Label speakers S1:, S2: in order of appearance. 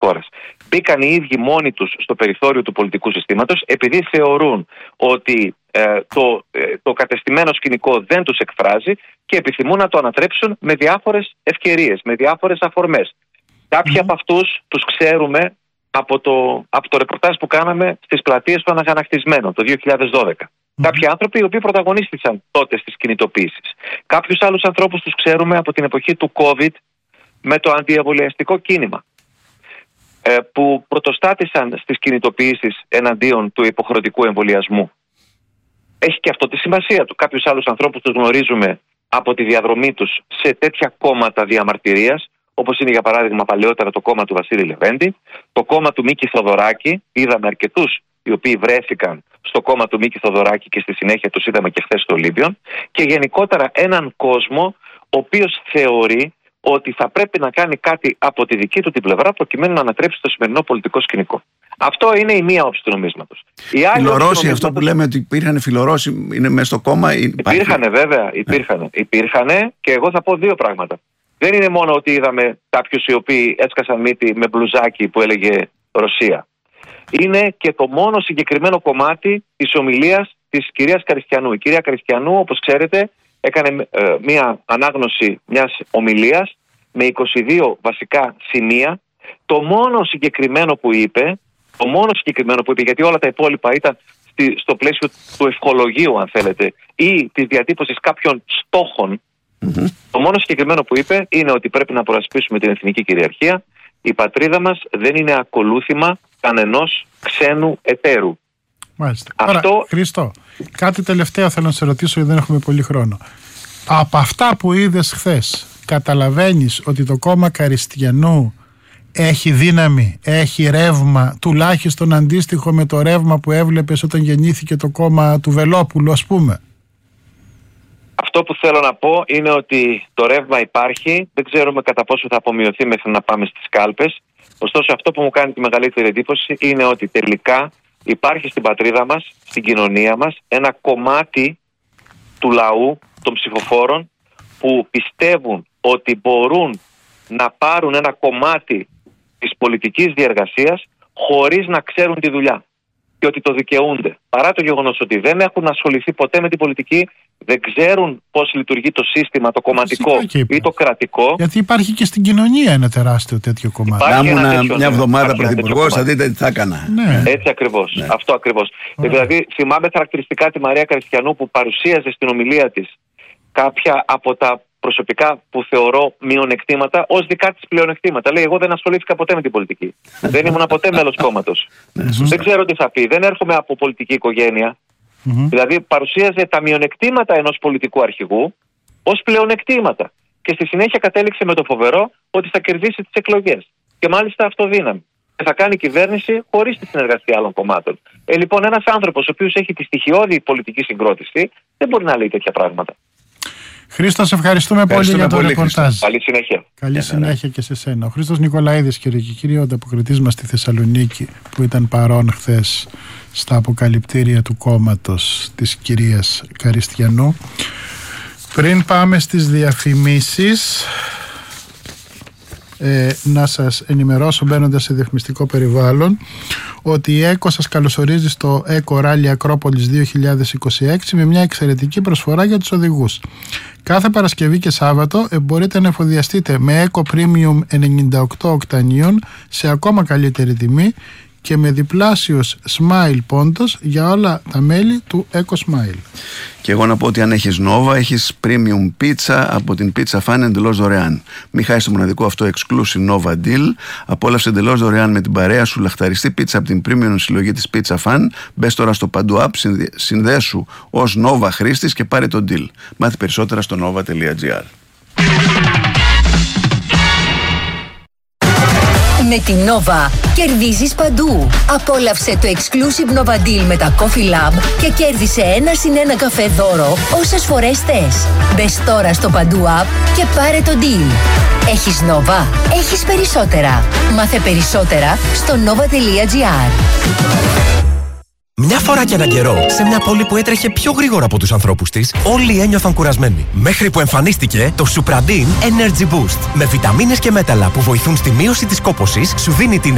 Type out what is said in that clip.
S1: χώρας. Μπήκαν οι ίδιοι μόνοι τους στο περιθώριο του πολιτικού συστήματος, επειδή θεωρούν ότι το κατεστημένο σκηνικό δεν τους εκφράζει και επιθυμούν να το ανατρέψουν με διάφορες ευκαιρίες, με διάφορες αφορμές. Κάποιοι από αυτούς τους ξέρουμε από το ρεπορτάζ που κάναμε στις πλατείες των αγανακτισμένων το 2012. Κάποιοι άνθρωποι οι οποίοι πρωταγωνίστησαν τότε στις κινητοποίησεις. Κάποιους άλλους ανθρώπους τους ξέρουμε από την εποχή του COVID με το αντιεμβολιαστικό κίνημα, που πρωτοστάτησαν στις κινητοποίησεις εναντίον του υποχρεωτικού εμβολιασμού. Έχει και αυτό τη σημασία του. Κάποιους άλλους ανθρώπους τους γνωρίζουμε από τη διαδρομή τους σε τέτοια κόμματα διαμαρτυρίας, όπως είναι για παράδειγμα παλαιότερα το κόμμα του Βασίλη Λεβέντη, το κόμμα του Μίκη Θοδωράκη. Είδαμε αρκετούς οι οποίοι βρέθηκαν στο κόμμα του Μίκη Θοδωράκη και στη συνέχεια τους είδαμε και χθες στο Ολύμπιον, και γενικότερα έναν κόσμο ο οποίος θεωρεί ότι θα πρέπει να κάνει κάτι από τη δική του την πλευρά προκειμένου να ανατρέψει το σημερινό πολιτικό σκηνικό. Αυτό είναι η μία όψη του νομίσματος.
S2: Φιλορώσοι, αυτό που λέμε ότι υπήρχαν φιλορώσοι, είναι μέσα στο κόμμα.
S1: Υπήρχανε βέβαια, υπήρχανε, και εγώ θα πω δύο πράγματα. Δεν είναι μόνο ότι είδαμε κάποιους οι οποίοι έσκασαν μύτη με μπλουζάκι που έλεγε Ρωσία. Είναι και το μόνο συγκεκριμένο κομμάτι της ομιλίας της κυρίας Καριστιανού. Η κυρία Καριστιανού, όπως ξέρετε, έκανε μια ανάγνωση μιας ομιλίας με 22 βασικά σημεία. Το μόνο συγκεκριμένο που είπε, γιατί όλα τα υπόλοιπα ήταν στο πλαίσιο του ευχολογίου, αν θέλετε, ή της διατύπωσης κάποιων στόχων, το μόνο συγκεκριμένο που είπε είναι ότι πρέπει να προασπίσουμε την εθνική κυριαρχία. Η πατρίδα μας δεν είναι ακολούθημα κανενός ξένου εταίρου.
S3: Μάλιστα. Αυτό... Χρήστο, κάτι τελευταίο θέλω να σε ρωτήσω, γιατί δεν έχουμε πολύ χρόνο. Από αυτά που είδες χθες, καταλαβαίνεις ότι το κόμμα Καριστιανού έχει δύναμη, έχει ρεύμα, τουλάχιστον αντίστοιχο με το ρεύμα που έβλεπες όταν γεννήθηκε το κόμμα του Βελόπουλου, ας πούμε?
S1: Αυτό που θέλω να πω είναι ότι το ρεύμα υπάρχει, δεν ξέρουμε κατά πόσο θα απομειωθεί μέχρι να πάμε στις κάλπες. Ωστόσο, αυτό που μου κάνει τη μεγαλύτερη εντύπωση είναι ότι τελικά υπάρχει στην πατρίδα μας, στην κοινωνία μας, ένα κομμάτι του λαού, των ψηφοφόρων, που πιστεύουν ότι μπορούν να πάρουν ένα κομμάτι της πολιτικής διεργασίας χωρίς να ξέρουν τη δουλειά και ότι το δικαιούνται. Παρά το γεγονός ότι δεν έχουν ασχοληθεί ποτέ με την πολιτική, δεν ξέρουν πώς λειτουργεί το σύστημα, το κομματικό ή το κρατικό.
S3: Γιατί υπάρχει και στην κοινωνία ένα τεράστιο τέτοιο κομμάτι.
S2: Να ήμουν μια εβδομάδα πρωθυπουργός, θα δείτε τι θα έκανα.
S1: Ναι. Έτσι ακριβώς. Ναι. Αυτό ακριβώς. Δηλαδή, θυμάμαι χαρακτηριστικά τη Μαρία Καριστιανού που παρουσίαζε στην ομιλία της κάποια από τα προσωπικά που θεωρώ μειονεκτήματα ως δικά της πλεονεκτήματα. Λέει: εγώ δεν ασχολήθηκα ποτέ με την πολιτική. Δεν ήμουν ποτέ μέλος κόμματος. Δεν ξέρω τι θα πει. Δεν έρχομαι από πολιτική οικογένεια. Δηλαδή, παρουσίαζε τα μειονεκτήματα ενός πολιτικού αρχηγού ως πλεονεκτήματα. Και στη συνέχεια κατέληξε με το φοβερό ότι θα κερδίσει τις εκλογές. Και μάλιστα αυτοδύναμη. Και θα κάνει κυβέρνηση χωρίς τη συνεργασία άλλων κομμάτων. Λοιπόν, ένας άνθρωπος ο οποίος έχει τη στοιχειώδη πολιτική συγκρότηση δεν μπορεί να λέει τέτοια πράγματα.
S3: Χρήστο, σε ευχαριστούμε πολύ για το ρεπορτάζ.
S1: Καλή συνέχεια.
S3: Καλή συνέχεια και σε σένα. Ο Χρήστος Νικολαίδης, κύριε και κύριοι, ο ανταποκριτής μας στη Θεσσαλονίκη, που ήταν παρόν χθες στα αποκαλυπτήρια του κόμματος της κυρίας Καριστιανού. Πριν πάμε στις διαφημίσεις, να σας ενημερώσω, μπαίνοντας σε διαφημιστικό περιβάλλον, ότι η ΕΚΟ σας καλωσορίζει στο ΕΚΟ Rally Ακρόπολης 2026 με μια εξαιρετική προσφορά για τους οδηγούς. Κάθε Παρασκευή και Σάββατο μπορείτε να εφοδιαστείτε με Eco Premium 98 οκτανίων σε ακόμα καλύτερη τιμή και με διπλάσιος Smile πόντος για όλα τα μέλη του Eco Smile.
S2: Και εγώ να πω ότι αν έχεις Nova, έχεις Premium Pizza από την Pizza Fan εντελώς δωρεάν. Μην χάσεις το μοναδικό αυτό exclusive Nova Deal. Απόλαυσε εντελώς δωρεάν με την παρέα σου λαχταριστή πίτσα από την Premium συλλογή της Pizza Fan. Μπες τώρα στο Παντού App, συνδέσου ως Nova χρήστης και πάρε το deal. Μάθει περισσότερα στο nova.gr.
S4: Με την Nova κερδίζεις παντού. Απόλαυσε το exclusive Nova Deal με τα Coffee Lab και κέρδισε 1+1 καφέ δώρο όσες φορές θες. Μπες τώρα στο Παντού App και πάρε το deal. Έχεις Nova, έχεις περισσότερα. Μάθε περισσότερα στο nova.gr.
S5: Μια φορά και έναν καιρό, σε μια πόλη που έτρεχε πιο γρήγορα από τους ανθρώπους της, όλοι ένιωθαν κουρασμένοι. Μέχρι που εμφανίστηκε το Supradin Energy Boost. Με βιταμίνες και μέταλλα που βοηθούν στη μείωση της κόπωσης, σου δίνει την